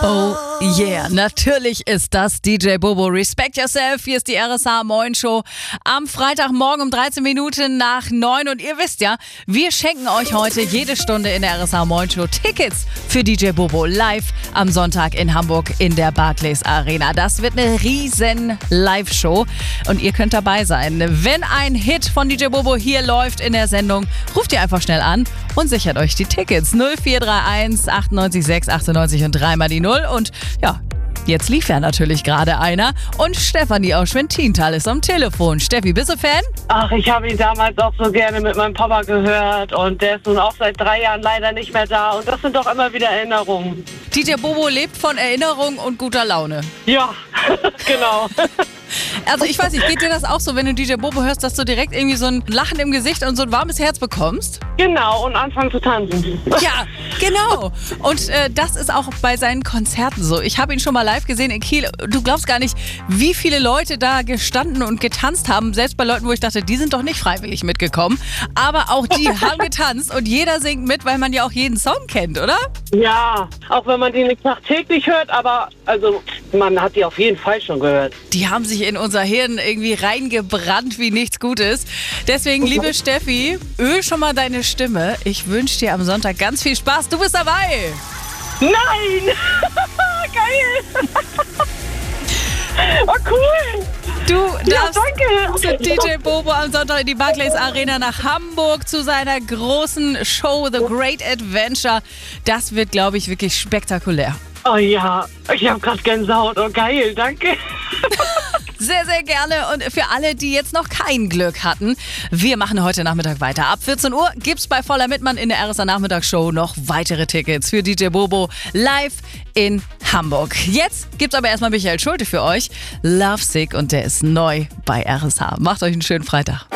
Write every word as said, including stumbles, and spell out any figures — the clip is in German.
Oh yeah, natürlich ist das D J Bobo. Respect yourself, hier ist die R S H Moin Show am Freitagmorgen um dreizehn Minuten nach neun. Und ihr wisst ja, wir schenken euch heute jede Stunde in der R S H Moin Show Tickets für D J Bobo live am Sonntag in Hamburg in der Barclays Arena. Das wird eine riesen Live-Show und ihr könnt dabei sein. Wenn ein Hit von D J Bobo hier läuft in der Sendung, ruft ihr einfach schnell an und sichert euch die Tickets. null vier drei eins achtundneunzig sechs achtundneunzig und dreimal die Null. Und ja, jetzt lief ja natürlich gerade einer und Stefanie aus Schwentintal ist am Telefon. Steffi, bist du Fan? Ach, ich habe ihn damals auch so gerne mit meinem Papa gehört und der ist nun auch seit drei Jahren leider nicht mehr da und das sind doch immer wieder Erinnerungen. D J Bobo lebt von Erinnerung und guter Laune. Ja, genau. Also ich weiß nicht, geht dir das auch so, wenn du D J Bobo hörst, dass du direkt irgendwie so ein Lachen im Gesicht und so ein warmes Herz bekommst? Genau, und anfangen zu tanzen. Ja, genau. Und äh, das ist auch bei seinen Konzerten so. Ich habe ihn schon mal live gesehen in Kiel. Du glaubst gar nicht, wie viele Leute da gestanden und getanzt haben. Selbst bei Leuten, wo ich dachte, die sind doch nicht freiwillig mitgekommen. Aber auch die haben getanzt und jeder singt mit, weil man ja auch jeden Song kennt, oder? Ja, auch wenn man die nicht tagtäglich hört, aber also man hat die auf jeden Fall schon gehört. Die haben sich in unser Hirn irgendwie reingebrannt wie nichts Gutes. Deswegen, liebe Steffi, öl schon mal deine Stimme. Ich wünsche dir am Sonntag ganz viel Spaß. Du bist dabei. Nein! Geil! Oh, cool! Du Ja, darfst danke! zu D J Bobo am Sonntag in die Barclays Arena nach Hamburg zu seiner großen Show The Great Adventure. Das wird, glaube ich, wirklich spektakulär. Oh ja, ich habe gerade Gänsehaut. Oh, geil, danke! Sehr, sehr gerne. Und für alle, die jetzt noch kein Glück hatten, wir machen heute Nachmittag weiter. Ab vierzehn Uhr gibt's bei Voller Mitmann in der R S A Nachmittagsshow noch weitere Tickets für D J Bobo live in Hamburg. Jetzt gibt's aber erstmal Michael Schulte für euch. Lovesick und der ist neu bei R S H. Macht euch einen schönen Freitag.